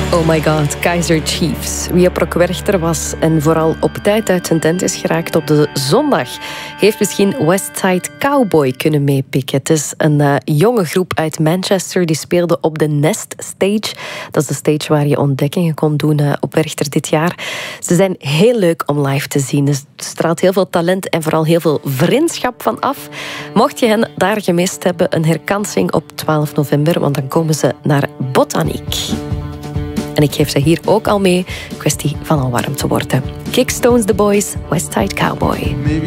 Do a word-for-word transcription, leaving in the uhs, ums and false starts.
Oh my god, Kaiser Chiefs. Wie op Rockwerchter was en vooral op tijd uit zijn tent is geraakt op de zondag, heeft misschien Westside Cowboy kunnen meepikken. Het is een uh, jonge groep uit Manchester die speelde op de Nest Stage. Dat is de stage waar je ontdekkingen kon doen uh, op Werchter dit jaar. Ze zijn heel leuk om live te zien. Dus er straalt heel veel talent en vooral heel veel vriendschap van af. Mocht je hen daar gemist hebben, een herkansing op twaalf november, want dan komen ze naar Botaniek. En ik geef ze hier ook al mee. Kwestie van al warm te worden. Kickstones The Boys, Westside Cowboy.